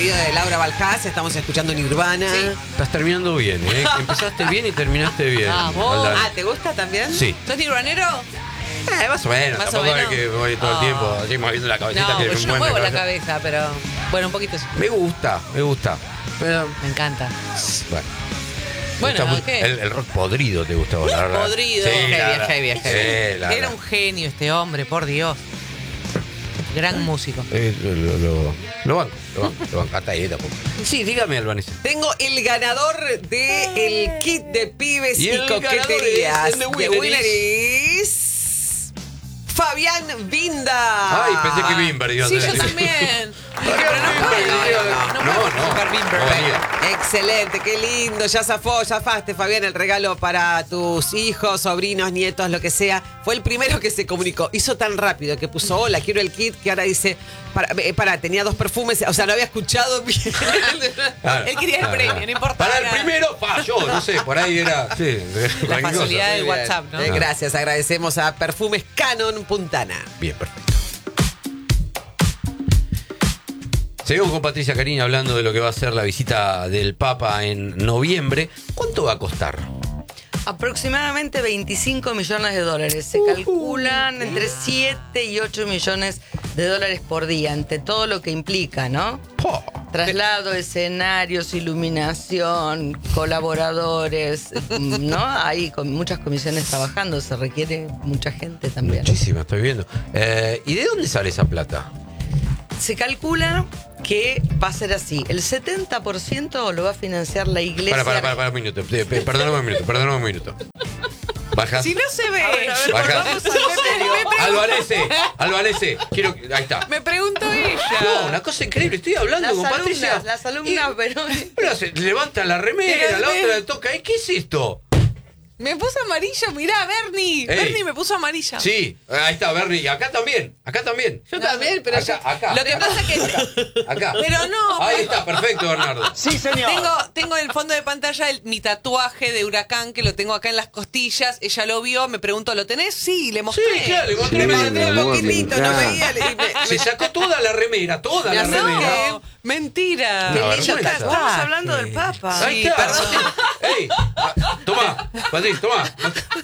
pedido de Laura Valjas, estamos escuchando Nirvana. Sí. Estás terminando bien, ¿eh? Empezaste bien y terminaste bien. Vamos. Aldana. ¿te gusta también? Sí. ¿Sos nirvanero? Más o menos. Más o Tampoco menos. es que voy todo el tiempo así moviendo la cabecita. No, que pues yo no mueve muevo la cabeza. cabeza, pero bueno, un poquito sí. Me gusta. Pero, Me encanta. bueno. Bueno, Me gusta ¿qué? el rock podrido te gusta, vos, la verdad. Podrido. Sí, Heavy. Era un genio este hombre, por Dios. Gran músico. Lo banco. Hasta ahí tampoco. Sí, dígame, Albanesa. Tengo el ganador de el kit de pibes Y y, el coqueterías. ganador es- the winner The winner is Fabián Vinda. Ay, pensé que Bimber iba a Sí, ser. yo también. No venía. Excelente, qué lindo. Ya zafaste, Fabián, el regalo para tus hijos, sobrinos, nietos, lo que sea. Fue el primero que se comunicó. Hizo tan rápido que puso hola, quiero el kit, que ahora dice, tenía 2 perfumes, o sea, no había escuchado bien. Claro, Él quería el premio, no importa. Para el primero falló, no sé, por ahí era. Sí, La cualquier facilidad cosa. del Muy bien. WhatsApp, ¿no? Gracias, agradecemos a Perfumes Canon Puntana. Bien, perfecto. Seguimos con Patricia Carini hablando de lo que va a ser la visita del Papa en noviembre. ¿Cuánto va a costar? Aproximadamente 25 millones de dólares. Se calculan entre 7 y 8 millones de dólares por día, ante todo lo que implica, ¿no? Traslado, escenarios, iluminación, colaboradores, ¿no? Hay muchas comisiones trabajando, se requiere mucha gente también. Muchísima, estoy viendo. ¿Y de dónde sale esa plata? Se calcula que va a ser así. El 70% lo va a financiar la iglesia. Para un minuto. Perdóname un minuto. Baja. Si no se ve. Baja. Vamos a ver. Albanese. Quiero. Ahí está. Me preguntó ella. No, una cosa increíble. Estoy hablando con Patricia. Las alumnas, pero... Pero se levanta la remera, la otra le toca. ¿Qué es esto? Me puso amarillo, mirá, Bernie. Ey. Bernie me puso amarillo. Sí, ahí está, Bernie. Y acá también. Yo también, pero Acá. Lo que pasa es que. Acá. Pero no. Ahí está, perfecto, Bernardo. Sí, señor. Tengo en el fondo de pantalla mi tatuaje de Huracán, que lo tengo acá en las costillas. Ella lo vio, me preguntó, ¿lo tenés? Sí, le mostré. Sí, claro, le mostré. me mandé un poquitito, no Claro. veía. Se sacó toda la remera, toda la remera. No, mentira. Una Qué lindo, vergüenza. estamos hablando del Papa. Ahí Sí, está. perdón. ¡Ey! Tomá, Patricia, tomá.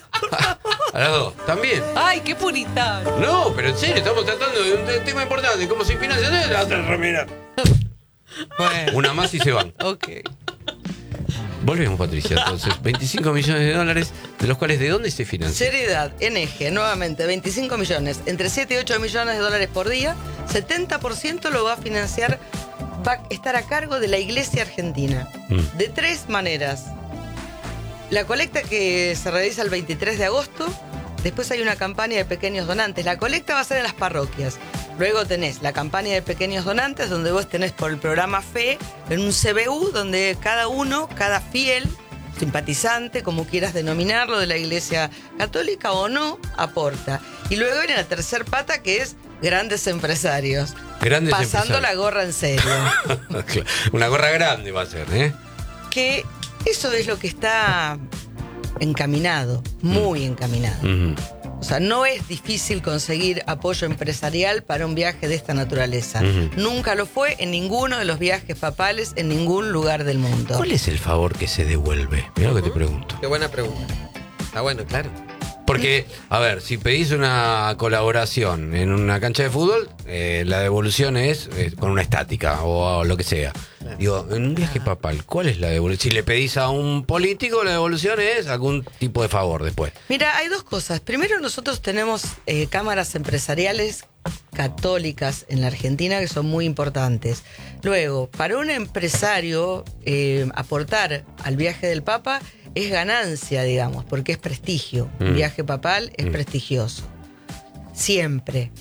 A las dos, también. Ay, qué puritano. No, pero en serio, estamos tratando de un tema importante. ¿Cómo se financia? La otra remera. Bueno, Una más y se van. ok. Volvemos, Patricia. Entonces, 25 millones de dólares, de los cuales, ¿de dónde se financia? Seriedad, en eje, nuevamente, 25 millones, entre 7 y 8 millones de dólares por día, 70% lo va a financiar, va a estar a cargo de la Iglesia Argentina. De 3 maneras. La colecta que se realiza el 23 de agosto, después hay una campaña de pequeños donantes. La colecta va a ser en las parroquias. Luego tenés la campaña de pequeños donantes, donde vos tenés por el programa FE, en un CBU, donde cada fiel, simpatizante, como quieras denominarlo, de la Iglesia Católica o no, aporta. Y luego viene la tercer pata, que es grandes empresarios. Grandes pasando empresarios. la gorra en serio. Una gorra grande va a ser, ¿eh? Que eso es lo que está encaminado, muy encaminado. O sea, no es difícil conseguir apoyo empresarial para un viaje de esta naturaleza. Nunca lo fue en ninguno de los viajes papales en ningún lugar del mundo. ¿Cuál es el favor que se devuelve? Mira lo que te pregunto. Qué buena pregunta. Está bueno, claro. Porque, a ver, si pedís una colaboración en una cancha de fútbol, la devolución es con una estática o lo que sea. Digo, en un viaje papal, ¿cuál es la devolución? Si le pedís a un político, la devolución es algún tipo de favor después. Mira, hay dos cosas. Primero, nosotros tenemos cámaras empresariales católicas en la Argentina que son muy importantes. Luego, para un empresario, aportar al viaje del Papa es ganancia, digamos, porque es prestigio. Un viaje papal es prestigioso. Siempre.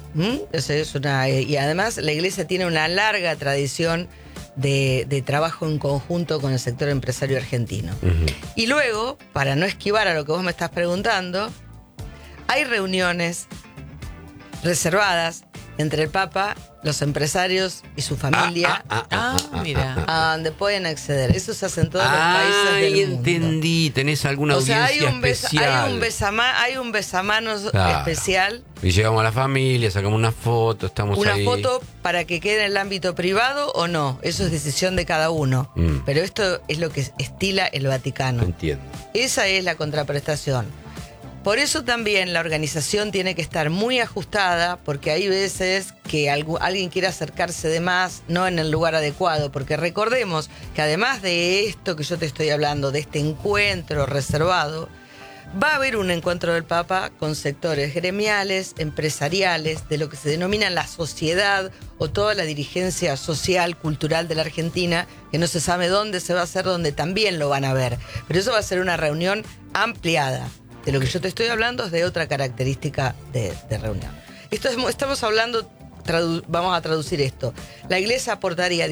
Y además la Iglesia tiene una larga tradición de trabajo en conjunto con el sector empresario argentino. Y luego, para no esquivar a lo que vos me estás preguntando, hay reuniones reservadas, entre el Papa, los empresarios y su familia, Mira. a donde pueden acceder. Eso se hace en todos los países del mundo. Entendí. ¿Tenés alguna audiencia especial? Hay un besamanos especial. Y llegamos a la familia, sacamos una foto, estamos ahí. Una foto para que quede en el ámbito privado o no. Eso es decisión de cada uno. Pero esto es lo que estila el Vaticano. Entiendo. Esa es la contraprestación. Por eso también la organización tiene que estar muy ajustada, porque hay veces que alguien quiere acercarse de más, no en el lugar adecuado, porque recordemos que además de esto que yo te estoy hablando, de este encuentro reservado, va a haber un encuentro del Papa con sectores gremiales, empresariales, de lo que se denomina la sociedad o toda la dirigencia social, cultural de la Argentina, que no se sabe dónde se va a hacer, donde también lo van a ver. Pero eso va a ser una reunión ampliada. De lo que yo te estoy hablando es de otra característica de reunión. Estamos hablando, vamos a traducir esto. La Iglesia aportaría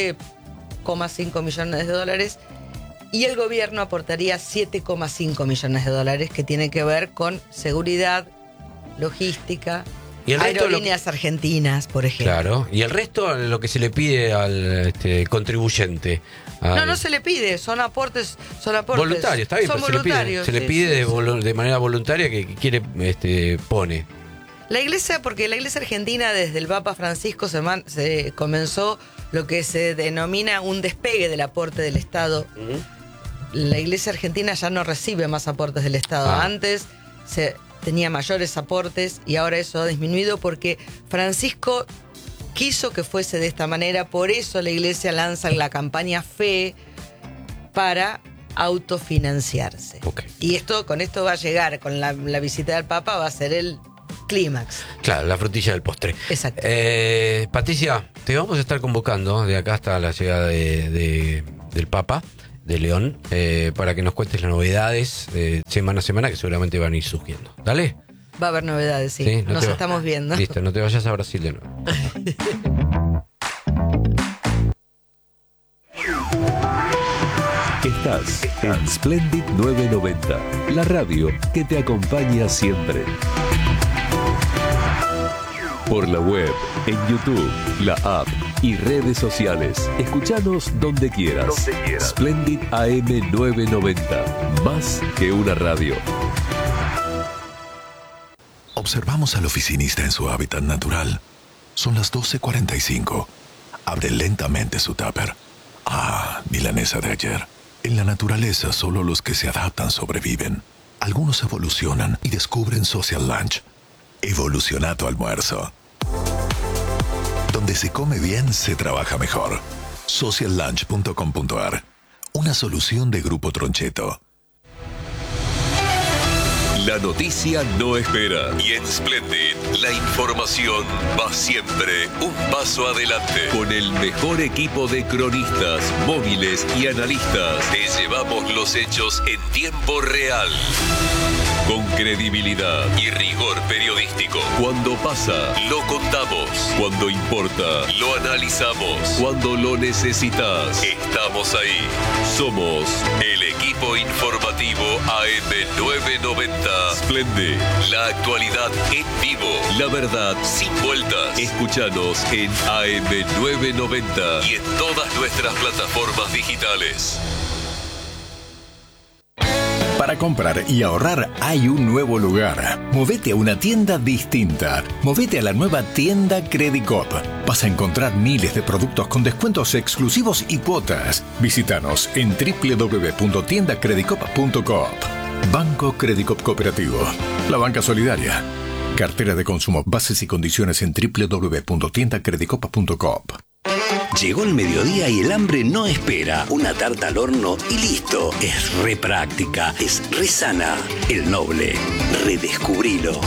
17,5 millones de dólares y el gobierno aportaría 7,5 millones de dólares, que tiene que ver con seguridad, logística, ¿Y el resto aerolíneas argentinas, por ejemplo. Claro. ¿Y el resto lo que se le pide al contribuyente? No se le pide, son aportes. Voluntarios, está bien, son pero voluntarios. se le pide de manera voluntaria que quiere, pone. La Iglesia, porque la Iglesia argentina desde el Papa Francisco se comenzó lo que se denomina un despegue del aporte del Estado. La Iglesia argentina ya no recibe más aportes del Estado. Antes tenía mayores aportes y ahora eso ha disminuido porque Francisco quiso que fuese de esta manera. Por eso la Iglesia lanza la campaña Fe para autofinanciarse. Okay. Y con esto va a llegar, con la visita del Papa, va a ser el clímax. Claro, la frutilla del postre. Exacto. Patricia, te vamos a estar convocando de acá hasta la llegada del Papa de León, para que nos cuentes las novedades semana a semana que seguramente van a ir surgiendo. Dale. Va a haber novedades, sí. Nos estamos viendo. Listo, no te vayas a Brasil de nuevo. Estás en Splendid 990, la radio que te acompaña siempre. Por la web, en YouTube, la app y redes sociales. Escuchanos donde quieras. Splendid AM 990, más que una radio. Observamos al oficinista en su hábitat natural. Son las 12:45. Abre lentamente su tupper. Milanesa de ayer. En la naturaleza solo los que se adaptan sobreviven. Algunos evolucionan y descubren Social Lunch. Evoluciona tu almuerzo. Donde se come bien, se trabaja mejor. Sociallunch.com.ar. Una solución de Grupo Troncheto. La noticia no espera. Y en Splendid, la información va siempre un paso adelante. Con el mejor equipo de cronistas, móviles y analistas, te llevamos los hechos en tiempo real. Con credibilidad y rigor periodístico. Cuando pasa, lo contamos. Cuando importa, lo analizamos. Cuando lo necesitas, estamos ahí. Somos el equipo informativo AM990. Splendid, la actualidad en vivo. La verdad sin vueltas. Escúchanos en AM990 y en todas nuestras plataformas digitales. Para comprar y ahorrar hay un nuevo lugar. Movete a una tienda distinta. Movete a la nueva tienda Credicop. Vas a encontrar miles de productos con descuentos exclusivos y cuotas. Visítanos en www.tiendacredicop.coop. Banco Credicop Cooperativo. La banca solidaria. Cartera de consumo. Bases y condiciones en www.tiendacredicop.coop. Llegó el mediodía y el hambre no espera. Una tarta al horno y listo. Es re práctica, es re sana. El Noble. Redescubrilo.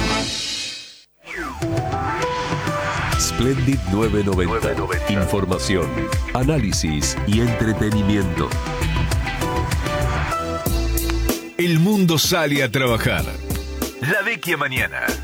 Splendid 990. Información, análisis y entretenimiento. El mundo sale a trabajar. La vecchia mañana.